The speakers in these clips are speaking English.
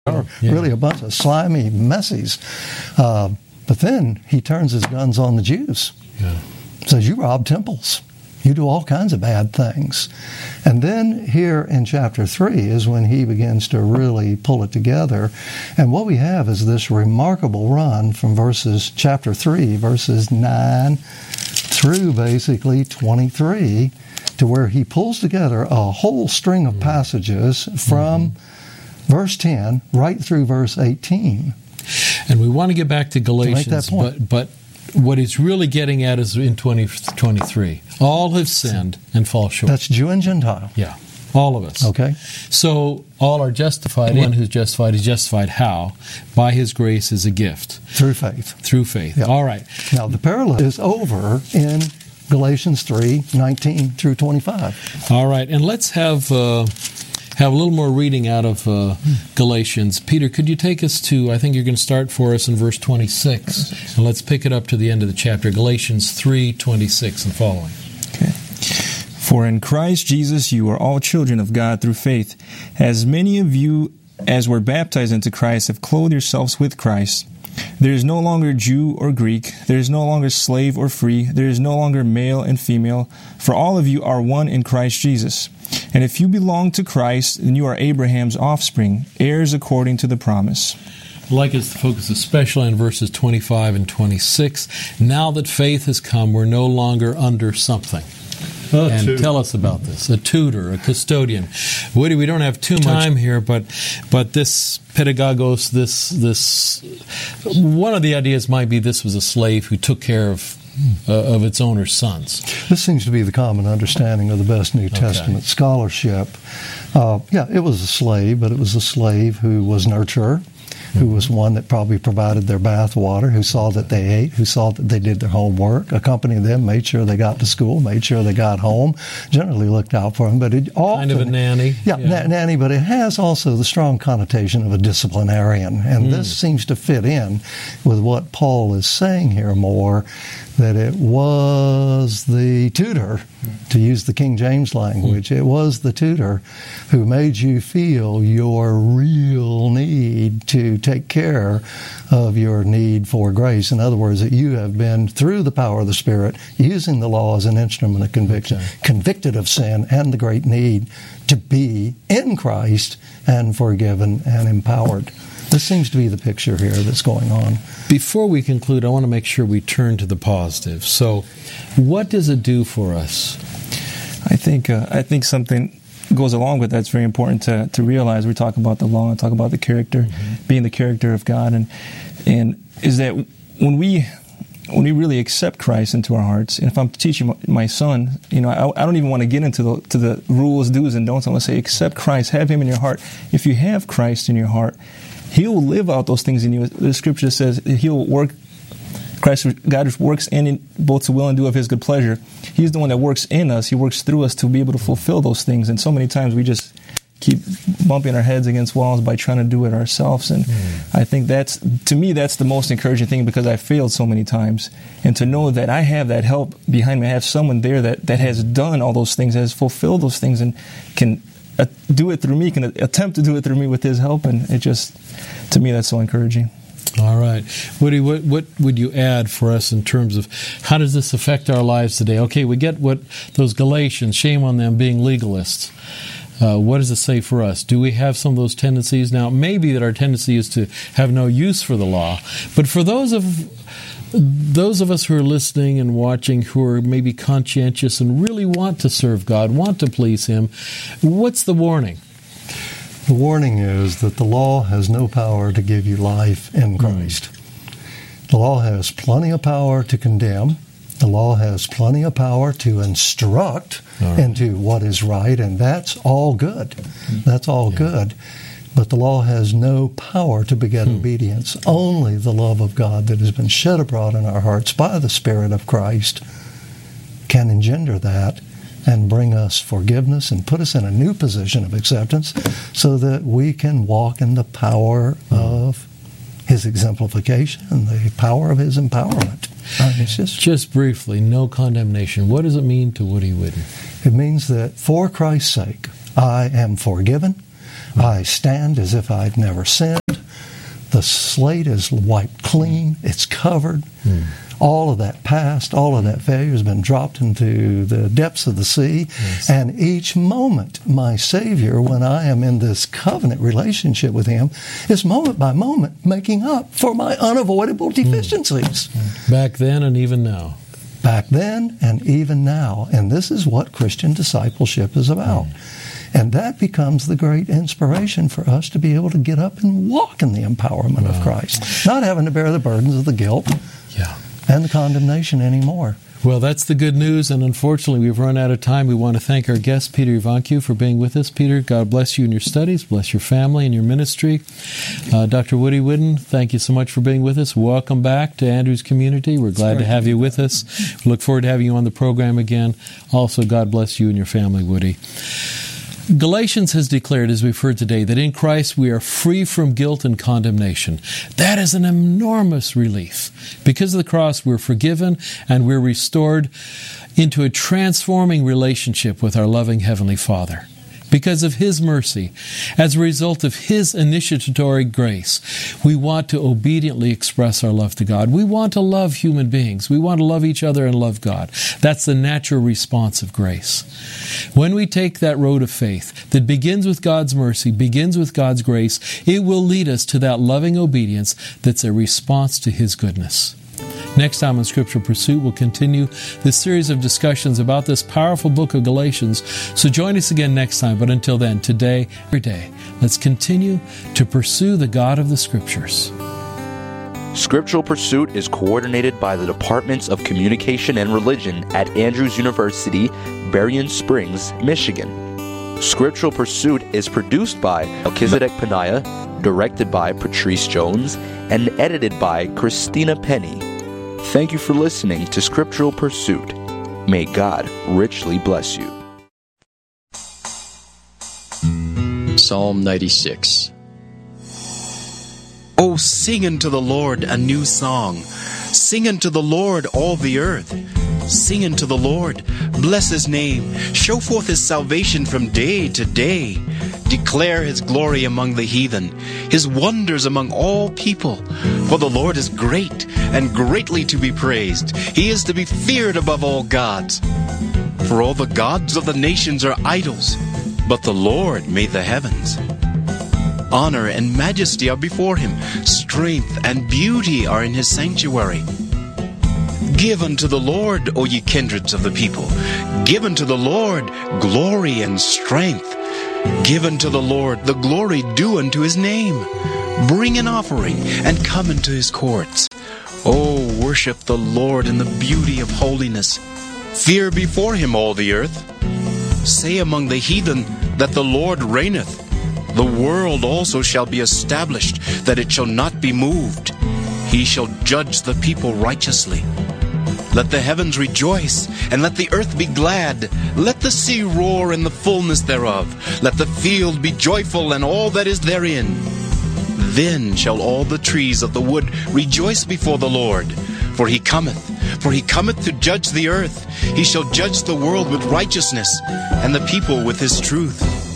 really a bunch of slimy messies. But then he turns his guns on the Jews. Yeah. Says, you rob temples. You do all kinds of bad things. And then here in chapter 3 is when he begins to really pull it together. And what we have is this remarkable run from chapter 3, verses 9 through basically 23, to where he pulls together a whole string of passages from verse 10 right through verse 18. And we want to get back to Galatians, to make that point. but what he's really getting at is in 23. All have sinned and fall short. That's Jew and Gentile. Yeah, all of us. Okay. So all are justified. One who's justified is justified how? By his grace as a gift. Through faith. Through faith. Yep. All right. Now the parallel is over in Galatians 3, 19 through 25. All right, and let's have a little more reading out of Galatians. Peter, could you take us to, I think you're going to start for us in verse 26, and let's pick it up to the end of the chapter, Galatians 3:26 and following. Okay. For in Christ Jesus you are all children of God through faith. As many of you as were baptized into Christ have clothed yourselves with Christ. There is no longer Jew or Greek. There is no longer slave or free. There is no longer male and female. For all of you are one in Christ Jesus. And if you belong to Christ, then you are Abraham's offspring, heirs according to the promise. I'd like us to focus especially on verses 25 and 26. Now that faith has come, we're no longer under something. And tell us about this. A tutor, a custodian. Woody, we don't have too much time here, but this pedagogos, this one of the ideas might be this was a slave who took care of its owner's sons. This seems to be the common understanding of the best New Testament scholarship. It was a slave, but it was a slave who was nurturer, who was one that probably provided their bath water, who saw that they ate, who saw that they did their homework, accompanied them, made sure they got to school, made sure they got home, generally looked out for them. But it often, kind of a nanny. Nanny, but it has also the strong connotation of a disciplinarian. And this seems to fit in with what Paul is saying here more, that it was the tutor, to use the King James language, it was the tutor who made you feel your real need to take care of your need for grace. In other words, that you have been, through the power of the Spirit, using the law as an instrument of conviction, convicted of sin and the great need to be in Christ and forgiven and empowered. This seems to be the picture here that's going on. Before we conclude, I want to make sure we turn to the positive. So, what does it do for us? I think something goes along with that's very important to realize. We talk about the law and talk about the character, being the character of God, and is that when we really accept Christ into our hearts, and if I'm teaching my son, I don't even want to get into the rules, do's, and don'ts. I want to say, accept Christ, have Him in your heart. If you have Christ in your heart, He'll live out those things in you. The Scripture says He'll work. God works in both to will and do of His good pleasure. He's the one that works in us. He works through us to be able to fulfill those things. And so many times we just keep bumping our heads against walls by trying to do it ourselves. And I think that's the most encouraging thing, because I failed so many times. And to know that I have that help behind me, I have someone there that has done all those things, has fulfilled those things, and can do it through me, can attempt to do it through me with His help. And it just, to me, that's so encouraging. All right. Woody, what would you add for us in terms of how does this affect our lives today? Okay, we get what those Galatians, shame on them being legalists. What does it say for us? Do we have some of those tendencies? Now, maybe that our tendency is to have no use for the law, but for those of us who are listening and watching who are maybe conscientious and really want to serve God, want to please Him, what's the warning? The warning is that the law has no power to give you life in Christ. The law has plenty of power to condemn. The law has plenty of power to instruct into what is right, and that's all good. That's all good. But the law has no power to beget obedience. Only the love of God that has been shed abroad in our hearts by the Spirit of Christ can engender that and bring us forgiveness and put us in a new position of acceptance so that we can walk in the power of His exemplification and the power of His empowerment. It's just briefly, no condemnation. What does it mean to Woody Whidden? It means that for Christ's sake, I am forgiven, I stand as if I'd never sinned. The slate is wiped clean. It's covered. All of that past, all of that failure has been dropped into the depths of the sea. Yes. And each moment, my Savior, when I am in this covenant relationship with Him, is moment by moment making up for my unavoidable deficiencies. Back then and even now. Back then and even now. And this is what Christian discipleship is about. And that becomes the great inspiration for us to be able to get up and walk in the empowerment of Christ. Not having to bear the burdens of the guilt and the condemnation anymore. Well, that's the good news, and unfortunately we've run out of time. We want to thank our guest, Peter Ivancu, for being with us. Peter, God bless you in your studies, bless your family and your ministry. Dr. Woody Whidden, thank you so much for being with us. Welcome back to Andrews Community. We're glad to have you with us. We look forward to having you on the program again. Also, God bless you and your family, Woody. Galatians has declared, as we've heard today, that in Christ we are free from guilt and condemnation. That is an enormous relief. Because of the cross, we're forgiven and we're restored into a transforming relationship with our loving Heavenly Father. Because of His mercy, as a result of His initiatory grace, we want to obediently express our love to God. We want to love human beings. We want to love each other and love God. That's the natural response of grace. When we take that road of faith that begins with God's mercy, begins with God's grace, it will lead us to that loving obedience that's a response to His goodness. Next time on Scriptural Pursuit, we'll continue this series of discussions about this powerful book of Galatians. So join us again next time. But until then, today, every day, let's continue to pursue the God of the Scriptures. Scriptural Pursuit is coordinated by the Departments of Communication and Religion at Andrews University, Berrien Springs, Michigan. Scriptural Pursuit is produced by Melchizedek Panaya, directed by Patrice Jones, and edited by Christina Penny. Thank you for listening to Scriptural Pursuit. May God richly bless you. Psalm 96. Oh, sing unto the Lord a new song. Sing unto the Lord all the earth. Sing unto the Lord. Bless His name. Show forth His salvation from day to day. Declare His glory among the heathen, His wonders among all people. For the Lord is great and greatly to be praised. He is to be feared above all gods. For all the gods of the nations are idols, but the Lord made the heavens. Honor and majesty are before Him. Strength and beauty are in His sanctuary. Give unto the Lord, O ye kindreds of the people. Give unto the Lord glory and strength. Give unto the Lord the glory due unto His name. Bring an offering and come into His courts. O worship the Lord in the beauty of holiness. Fear before Him all the earth. Say among the heathen that the Lord reigneth. The world also shall be established, that it shall not be moved. He shall judge the people righteously. Let the heavens rejoice, and let the earth be glad. Let the sea roar and the fullness thereof. Let the field be joyful, and all that is therein. Then shall all the trees of the wood rejoice before the Lord. For He cometh to judge the earth. He shall judge the world with righteousness, and the people with His truth.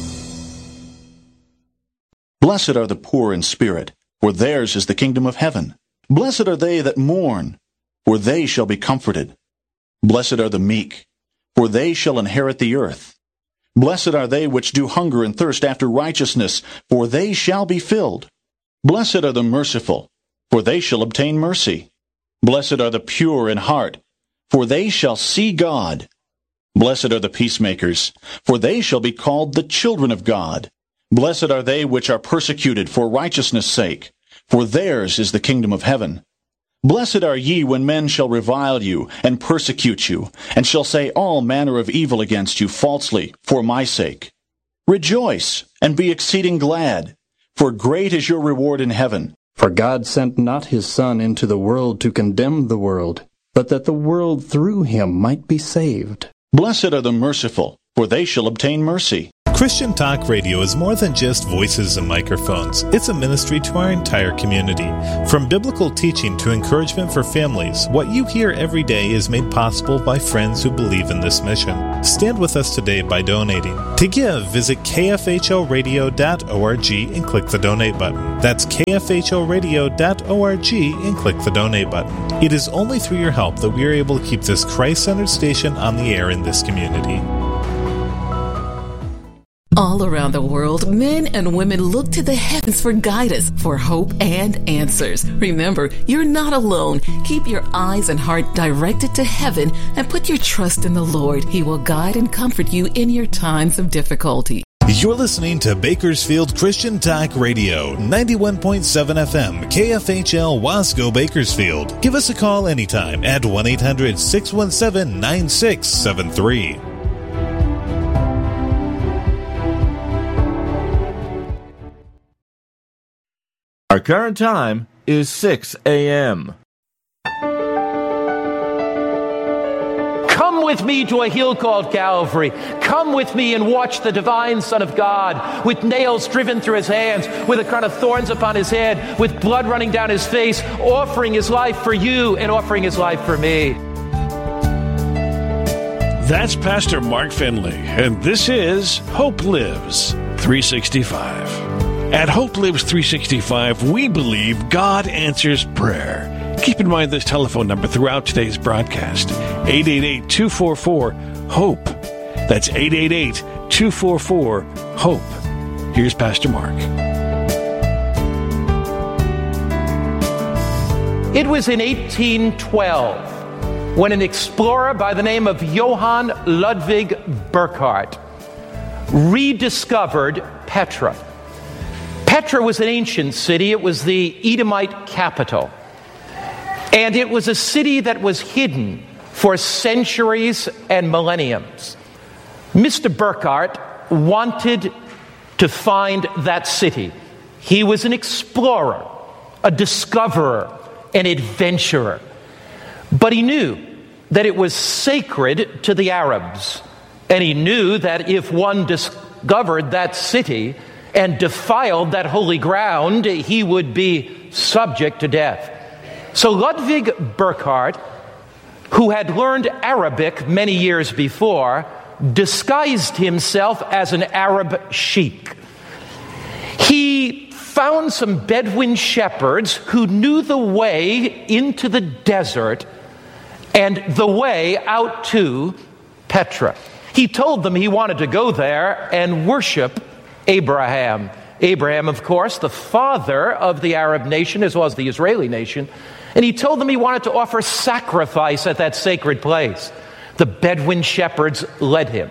Blessed are the poor in spirit, for theirs is the kingdom of heaven. Blessed are they that mourn, for they shall be comforted. Blessed are the meek, for they shall inherit the earth. Blessed are they which do hunger and thirst after righteousness, for they shall be filled. Blessed are the merciful, for they shall obtain mercy. Blessed are the pure in heart, for they shall see God. Blessed are the peacemakers, for they shall be called the children of God. Blessed are they which are persecuted for righteousness' sake, for theirs is the kingdom of heaven. Blessed are ye when men shall revile you, and persecute you, and shall say all manner of evil against you falsely, for my sake. Rejoice, and be exceeding glad, for great is your reward in heaven. For God sent not His Son into the world to condemn the world, but that the world through Him might be saved. Blessed are the merciful, for they shall obtain mercy. Christian Talk Radio is more than just voices and microphones. It's a ministry to our entire community. From biblical teaching to encouragement for families, what you hear every day is made possible by friends who believe in this mission. Stand with us today by donating. To give, visit kfhlradio.org and click the donate button. That's kfhlradio.org and click the donate button. It is only through your help that we are able to keep this Christ-centered station on the air in this community. All around the world, men and women look to the heavens for guidance, for hope and answers. Remember, you're not alone. Keep your eyes and heart directed to heaven and put your trust in the Lord. He will guide and comfort you in your times of difficulty. You're listening to Bakersfield Christian Talk Radio, 91.7 FM, KFHL Wasco, Bakersfield. Give us a call anytime at 1-800-617-9673. Our current time is 6 a.m. Come with me to a hill called Calvary. Come with me and watch the divine Son of God with nails driven through his hands, with a crown of thorns upon his head, with blood running down his face, offering his life for you and offering his life for me. That's Pastor Mark Finley, and this is Hope Lives 365. At Hope Lives 365, we believe God answers prayer. Keep in mind this telephone number throughout today's broadcast, 888-244-HOPE. That's 888-244-HOPE. Here's Pastor Mark. It was in 1812 when an explorer by the name of Johann Ludwig Burckhardt rediscovered Petra. Petra was an ancient city. It was the Edomite capital. And it was a city that was hidden for centuries and millenniums. Mr. Burckhardt wanted to find that city. He was an explorer, a discoverer, an adventurer. But he knew that it was sacred to the Arabs. And he knew that if one discovered that city and defiled that holy ground, he would be subject to death. So Ludwig Burckhardt, who had learned Arabic many years before, disguised himself as an Arab sheik. He found some Bedouin shepherds who knew the way into the desert and the way out to Petra. He told them he wanted to go there and worship Abraham. Abraham, of course, the father of the Arab nation as well as the Israeli nation. And he told them he wanted to offer sacrifice at that sacred place. The Bedouin shepherds led him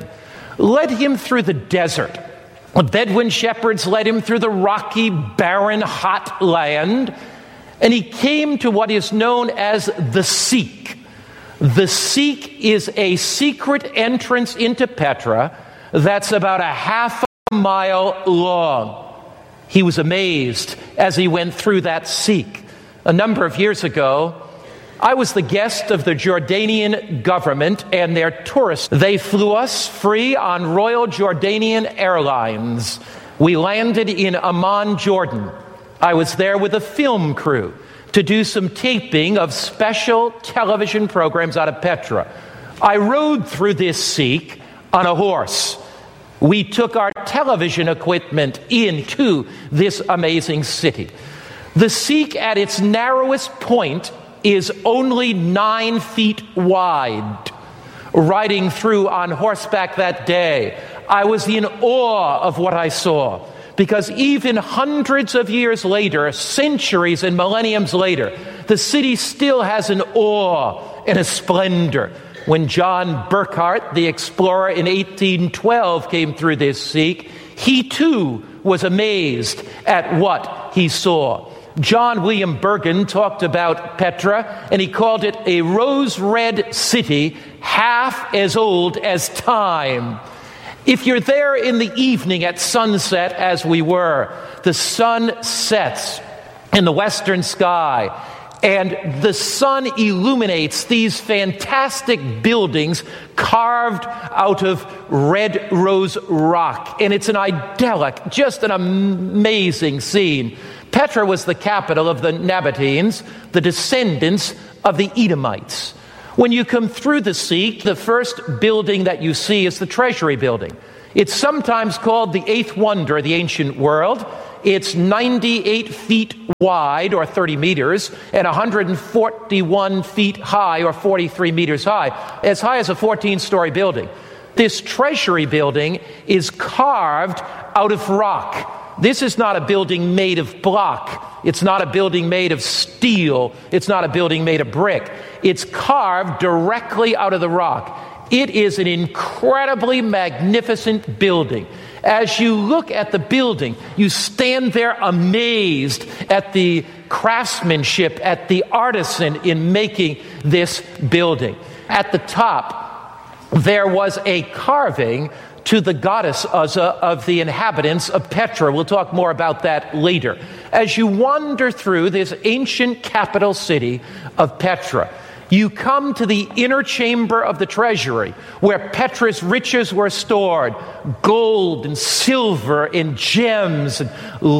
through the desert. The Bedouin shepherds led him through the rocky, barren, hot land. And he came to what is known as the Seek. The Seek is a secret entrance into Petra that's about a half mile long. He was amazed as he went through that Seek. A number of years ago, I was the guest of the Jordanian government and their tourists. They flew us free on Royal Jordanian Airlines. We landed in Amman, Jordan. I was there with a film crew to do some taping of special television programs out of Petra. I rode through this Seek on a horse. We took our television equipment into this amazing city. The Seek at its narrowest point is only 9 feet wide. Riding through on horseback that day, I was in awe of what I saw, because even hundreds of years later, centuries and millenniums later, the city still has an awe and a splendor. When John Burckhardt, the explorer in 1812, came through this Seek, he too was amazed at what he saw. John William Bergen talked about Petra, and he called it a rose-red city, half as old as time. If you're there in the evening at sunset, as we were, the sun sets in the western sky, And the sun illuminates these fantastic buildings carved out of red rose rock. And it's an idyllic, just an amazing scene. Petra was the capital of the Nabateans, the descendants of the Edomites. When you come through the Sikh, the first building that you see is the Treasury Building. It's sometimes called the eighth wonder of the ancient world. It's 98 feet wide, or 30 meters, and 141 feet high, or 43 meters high as a 14-story building. This Treasury Building is carved out of rock. This is not a building made of block. It's not a building made of steel. It's not a building made of brick. It's carved directly out of the rock. It is an incredibly magnificent building. As you look at the building, you stand there amazed at the craftsmanship, at the artisan in making this building. At the top, there was a carving to the goddess Uzza of the inhabitants of Petra. We'll talk more about that later. As you wander through this ancient capital city of Petra, you come to the inner chamber of the treasury, where Petra's riches were stored, gold and silver and gems and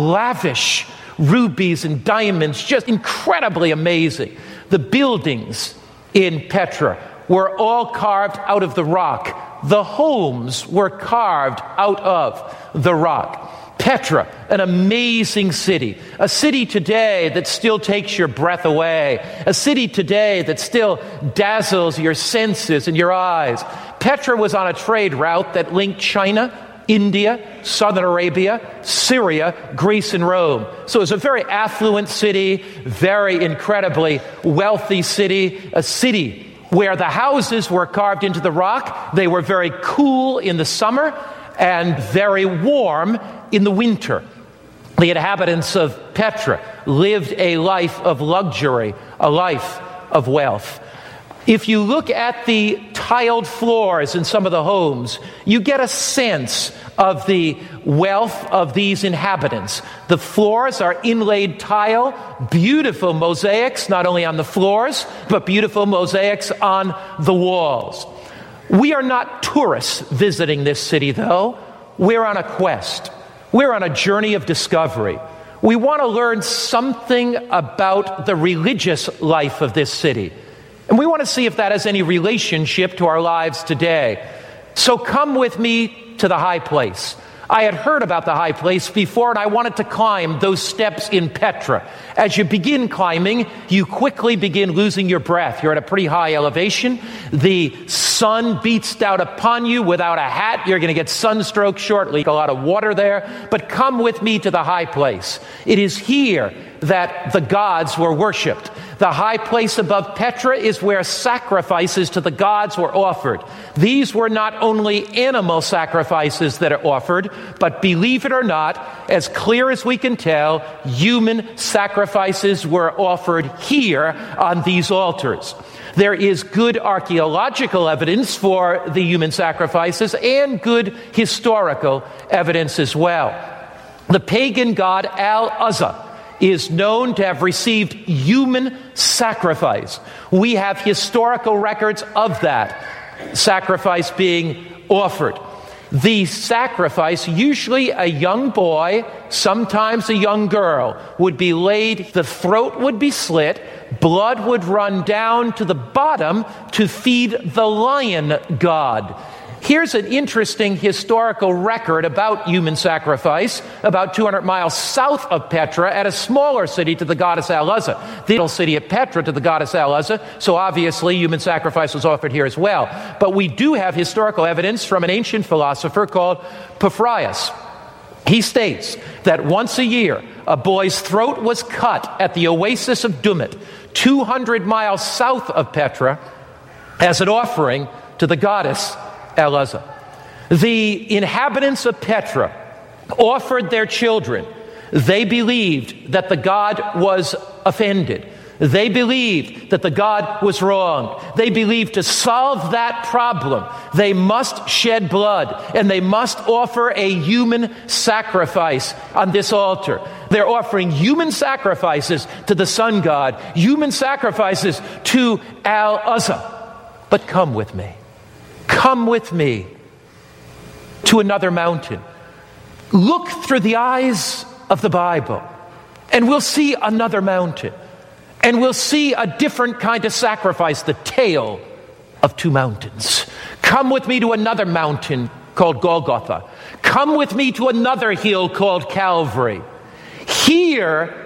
lavish rubies and diamonds, just incredibly amazing. The buildings in Petra were all carved out of the rock. The homes were carved out of the rock. Petra, an amazing city, a city today that still takes your breath away, a city today that still dazzles your senses and your eyes. Petra was on a trade route that linked China, India, Southern Arabia, Syria, Greece, and Rome. So it was a very affluent city, very incredibly wealthy city, a city where the houses were carved into the rock. They were very cool in the summer and very warm in the winter. The inhabitants of Petra lived a life of luxury, a life of wealth. If you look at the tiled floors in some of the homes, you get a sense of the wealth of these inhabitants. The floors are inlaid tile, beautiful mosaics, not only on the floors, but beautiful mosaics on the walls. We are not tourists visiting this city, though. We're on a quest. We're on a journey of discovery. We want to learn something about the religious life of this city. And we want to see if that has any relationship to our lives today. So come with me to the high place. I had heard about the high place before, and I wanted to climb those steps in Petra. As you begin climbing, you quickly begin losing your breath. You're at a pretty high elevation. The sun beats down upon you without a hat. You're going to get sunstroke shortly. A lot of water there. But come with me to the high place. It is here that the gods were worshipped. The high place above Petra is where sacrifices to the gods were offered. These were not only animal sacrifices that are offered, but believe it or not, as clear as we can tell, human sacrifices were offered here on these altars. There is good archaeological evidence for the human sacrifices and good historical evidence as well. The pagan god Al-Uzza is known to have received human sacrifice. We have historical records of that sacrifice being offered. The sacrifice, usually a young boy, sometimes a young girl, would be laid, the throat would be slit, blood would run down to the bottom to feed the lion god. Here's an interesting historical record about human sacrifice about 200 miles south of Petra at a smaller city to the goddess Al-Uzza. The little city of Petra to the goddess Al-Uzza, so obviously human sacrifice was offered here as well. But we do have historical evidence from an ancient philosopher called Porphyrius. He states that once a year, a boy's throat was cut at the oasis of Dumat, 200 miles south of Petra, as an offering to the goddess Al-Uzza. The inhabitants of Petra offered their children. They believed that the god was offended. They believed that the god was wrong. They believed to solve that problem, they must shed blood, and they must offer a human sacrifice on this altar. They're offering human sacrifices to the sun god, human sacrifices to Al-Azza. But come with me. Come with me to another mountain. Look through the eyes of the Bible, and we'll see another mountain. And we'll see a different kind of sacrifice, the tale of two mountains. Come with me to another mountain called Golgotha. Come with me to another hill called Calvary. Here,